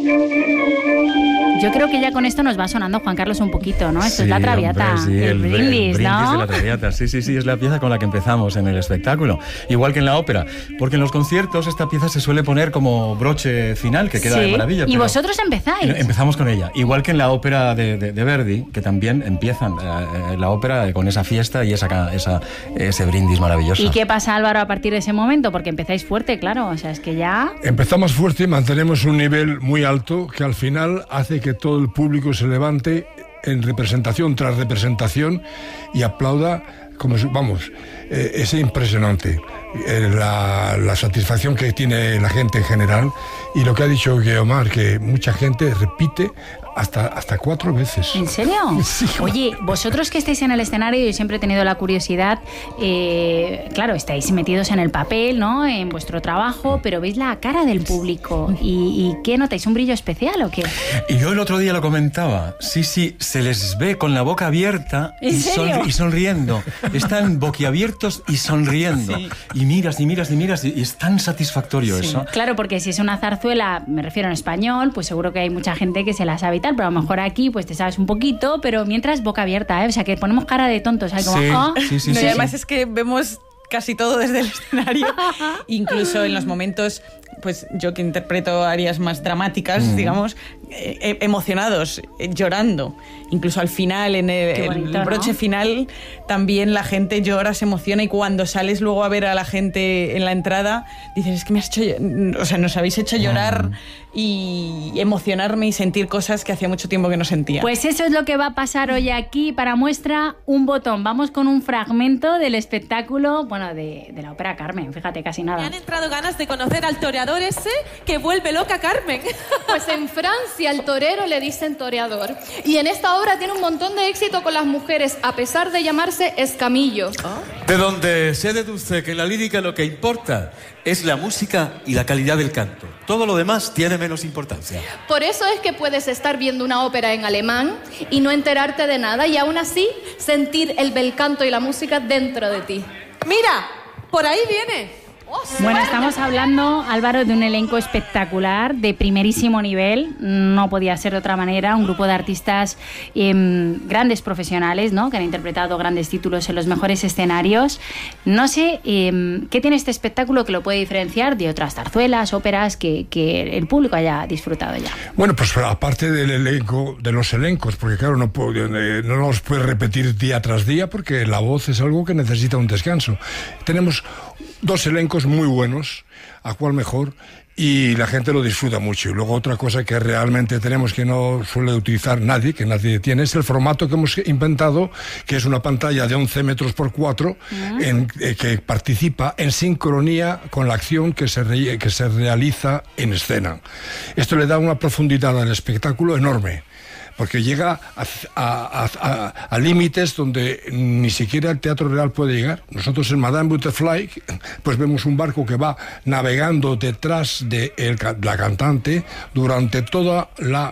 Yo creo que ya con esto nos va sonando, Juan Carlos, un poquito, ¿no? Esto Sí, es la Traviata, hombre, sí, el brindis, ¿no? De la Traviata, sí, es la pieza con la que empezamos en el espectáculo. Igual que en la ópera, porque en los conciertos esta pieza se suele poner como broche final, que queda de maravilla. Y vosotros empezáis. Empezamos con ella, igual que en la ópera de Verdi, que también empiezan la ópera con esa fiesta y ese brindis maravilloso. ¿Y qué pasa, Álvaro, a partir de ese momento? Porque empezáis fuerte, claro, o sea, es que ya... Empezamos fuerte y mantenemos un nivel muy alto que al final hace que todo el público se levante en representación tras representación y aplauda, es impresionante la satisfacción que tiene la gente en general, y lo que ha dicho Guiomar, que mucha gente repite hasta 4 veces. ¿En serio? Sí. Oye, vosotros que estáis en el escenario, yo siempre he tenido la curiosidad, claro, estáis metidos en el papel, ¿no?, en vuestro trabajo, pero veis la cara del público. ¿Y qué notáis? ¿Un brillo especial o qué? Y yo el otro día lo comentaba, sí, se les ve con la boca abierta y sonriendo. Están boquiabiertos y sonriendo. Sí. Y miras, y es tan satisfactorio eso. Claro, porque si es una zarzuela, me refiero en español, pues seguro que hay mucha gente que se la sabe y tal, pero a lo mejor aquí pues te sabes un poquito, pero mientras boca abierta, ¿eh? O sea, que ponemos cara de tontos, ¿sabes? Como, sí. Y además es que vemos casi todo desde el escenario, incluso en los momentos, pues yo que interpreto áreas más dramáticas, digamos, emocionados, llorando. Incluso al final, en el broche, ¿no?, final, también la gente llora, se emociona, y cuando sales luego a ver a la gente en la entrada, dices, es que nos habéis hecho llorar y emocionarme y sentir cosas que hacía mucho tiempo que no sentía. Pues eso es lo que va a pasar hoy aquí. Para muestra, un botón. Vamos con un fragmento del espectáculo, de la ópera Carmen. Fíjate, casi nada. Me han entrado ganas de conocer al toreador ese que vuelve loca a Carmen. Pues en Francia al torero le dicen toreador. Y en esta obra tiene un montón de éxito con las mujeres, a pesar de llamarse Escamillo. De donde se deduce que en la lírica lo que importa es la música y la calidad del canto. Todo lo demás tiene menos importancia. Por eso es que puedes estar viendo una ópera en alemán y no enterarte de nada, y aún así sentir el bel canto y la música dentro de ti. ¡Mira! ¡Por ahí viene! Bueno, estamos hablando, Álvaro, de un elenco espectacular, de primerísimo nivel, no podía ser de otra manera, un grupo de artistas grandes profesionales, ¿no?, que han interpretado grandes títulos en los mejores escenarios. No sé qué tiene este espectáculo que lo puede diferenciar de otras zarzuelas, óperas que el público haya disfrutado ya. Bueno, pues aparte del elenco, de los elencos, porque claro, no los puedes repetir día tras día, porque la voz es algo que necesita un descanso. Tenemos 2 elencos muy buenos, a cuál mejor, y la gente lo disfruta mucho. Y luego otra cosa que realmente tenemos, que no suele utilizar nadie, que nadie tiene, es el formato que hemos inventado, que es una pantalla de 11 metros por 4, que participa en sincronía con la acción que se realiza en escena. Esto le da una profundidad al espectáculo enorme, porque llega a límites donde ni siquiera el teatro real puede llegar. Nosotros en Madame Butterfly pues vemos un barco que va navegando detrás de la cantante durante toda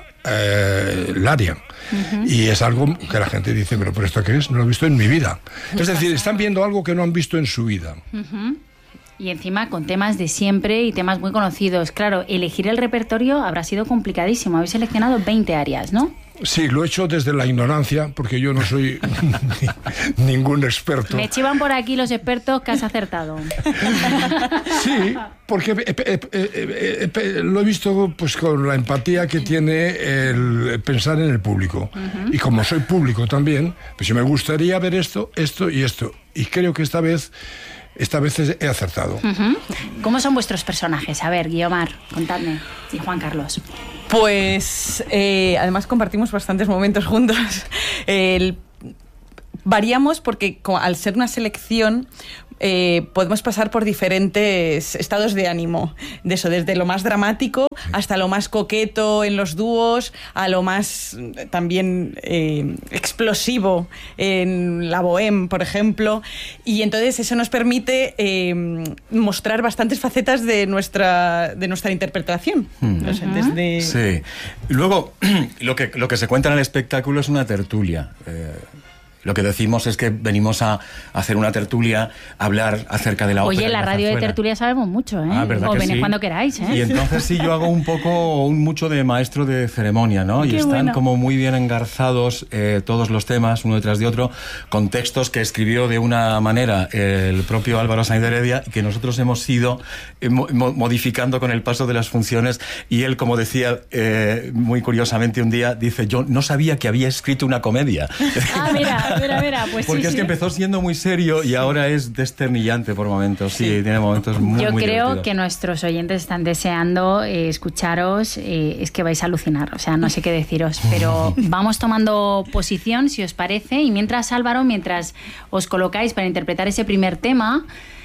el área. Y es algo que la gente dice, pero ¿esto qué es? No lo he visto en mi vida. Es decir, están viendo algo que no han visto en su vida. Y encima con temas de siempre y temas muy conocidos. Claro, elegir el repertorio habrá sido complicadísimo. Habéis seleccionado 20 áreas, ¿no? Sí, lo he hecho desde la ignorancia, porque yo no soy ningún experto. Me chivan por aquí los expertos que has acertado. Sí, porque lo he visto pues con la empatía que tiene el pensar en el público. Y como soy público también, pues me gustaría ver esto y esto. Y creo que esta vez he acertado. ¿Cómo son vuestros personajes? A ver, Guiomar, contadme. Y Juan Carlos. Pues además compartimos bastantes momentos juntos. Variamos porque al ser una selección podemos pasar por diferentes estados de ánimo, de eso, desde lo más dramático hasta lo más coqueto en los dúos, a lo más también explosivo en la bohème, por ejemplo, y entonces eso nos permite mostrar bastantes facetas de nuestra interpretación. O sea, desde... Sí. Luego, lo que se cuenta en el espectáculo es una tertulia. Lo que decimos es que venimos a hacer una tertulia, a hablar acerca de la ópera. Oye, en la radio de tertulia sabemos mucho, ¿eh? ¿Verdad o que venid sí? cuando queráis, ¿eh? Y entonces sí, yo hago mucho de maestro de ceremonia, ¿no? Qué y están bueno. como muy bien engarzados todos los temas, uno detrás de otro, con textos que escribió de una manera el propio Álvaro Sainz de Heredia, que nosotros hemos ido modificando con el paso de las funciones. Y él, como decía muy curiosamente un día, dice, yo no sabía que había escrito una comedia. Ah, mira, pues Porque sí, es que empezó siendo muy serio y ahora es desternillante por momentos. Sí, tiene momentos muy Yo muy creo divertidos. que nuestros oyentes están deseando escucharos, es que vais a alucinar, o sea, no sé qué deciros, pero vamos tomando posición, si os parece, y mientras, Álvaro, mientras os colocáis para interpretar ese primer tema,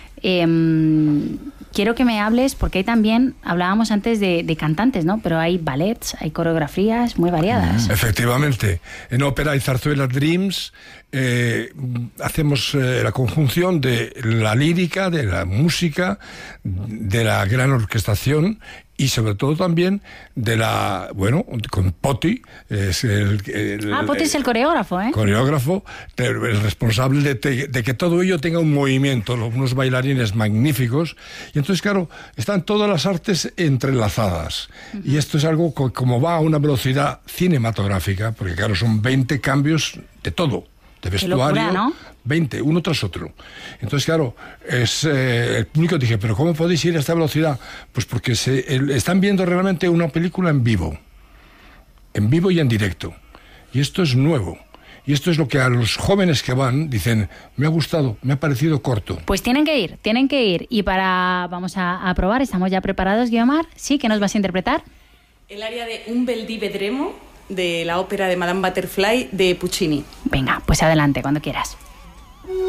quiero que me hables, porque hay también, hablábamos antes de cantantes, ¿no? Pero hay ballets, hay coreografías muy variadas. Efectivamente, en ópera y zarzuela Dreams hacemos la conjunción de la lírica, de la música, de la gran orquestación y sobre todo también de la, bueno, con Poti, es Poti es el coreógrafo, ¿eh? Coreógrafo, el responsable de que todo ello tenga un movimiento, unos bailarines magníficos, y entonces, claro, están todas las artes entrelazadas, y esto es algo como va a una velocidad cinematográfica, porque claro, son 20 cambios de todo, de vestuario, locura, ¿no? 20, uno tras otro. Entonces, claro, el público dije, pero ¿cómo podéis ir a esta velocidad? Pues porque están viendo realmente una película en vivo y en directo. Y esto es nuevo. Y esto es lo que a los jóvenes que van dicen, me ha gustado, me ha parecido corto. Pues tienen que ir. Y vamos a probar, estamos ya preparados, Guiomar. ¿Sí? ¿Qué nos vas a interpretar? El área de Un bel dì vedremo, de la ópera de Madame Butterfly de Puccini. Venga, pues adelante, cuando quieras.